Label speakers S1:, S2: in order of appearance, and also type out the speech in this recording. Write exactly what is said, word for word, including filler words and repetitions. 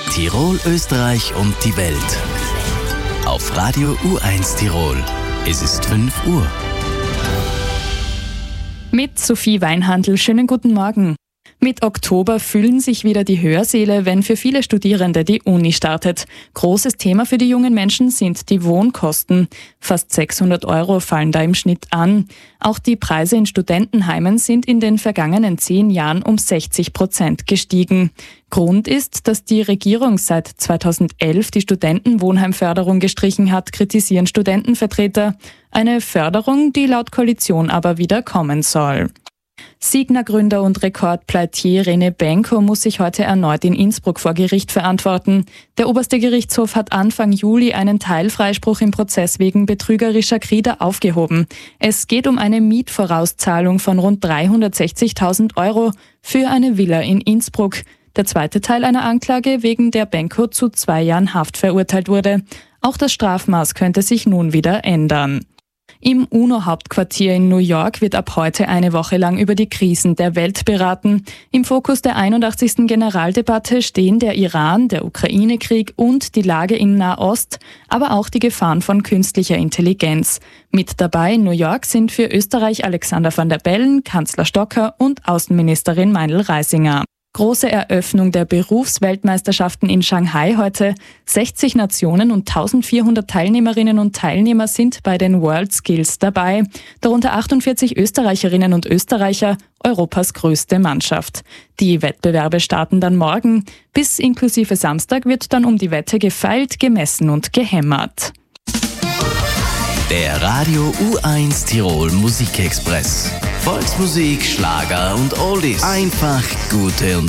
S1: Tirol, Österreich und die Welt. Auf Radio U eins Tirol. Es ist fünf Uhr.
S2: Mit Sophie Weinhandl, schönen guten Morgen. Mit Oktober füllen sich wieder die Hörsäle, wenn für viele Studierende die Uni startet. Großes Thema für die jungen Menschen sind die Wohnkosten. Fast sechshundert Euro fallen da im Schnitt an. Auch die Preise in Studentenheimen sind in den vergangenen zehn Jahren um sechzig Prozent gestiegen. Grund ist, dass die Regierung seit zweitausendelf die Studentenwohnheimförderung gestrichen hat, kritisieren Studentenvertreter. Eine Förderung, die laut Koalition aber wieder kommen soll. Signa-Gründer und Rekordpleitier René Benko muss sich heute erneut in Innsbruck vor Gericht verantworten. Der oberste Gerichtshof hat Anfang Juli einen Teilfreispruch im Prozess wegen betrügerischer Kredite aufgehoben. Es geht um eine Mietvorauszahlung von rund dreihundertsechzigtausend Euro für eine Villa in Innsbruck. Der zweite Teil einer Anklage, wegen der Benko zu zwei Jahren Haft verurteilt wurde. Auch das Strafmaß könnte sich nun wieder ändern. Im UNO-Hauptquartier in New York wird ab heute eine Woche lang über die Krisen der Welt beraten. Im Fokus der einundachtzigsten Generaldebatte stehen der Iran, der Ukraine-Krieg und die Lage in Nahost, aber auch die Gefahren von künstlicher Intelligenz. Mit dabei in New York sind für Österreich Alexander Van der Bellen, Kanzler Stocker und Außenministerin Meinl Reisinger. Große Eröffnung der Berufsweltmeisterschaften in Shanghai heute. sechzig Nationen und eintausendvierhundert Teilnehmerinnen und Teilnehmer sind bei den World Skills dabei. Darunter achtundvierzig Österreicherinnen und Österreicher, Europas größte Mannschaft. Die Wettbewerbe starten dann morgen. Bis inklusive Samstag wird dann um die Wette gefeilt, gemessen und gehämmert.
S1: Der Radio U eins Tirol Musikexpress. Volksmusik, Schlager und Oldies. Einfach gute und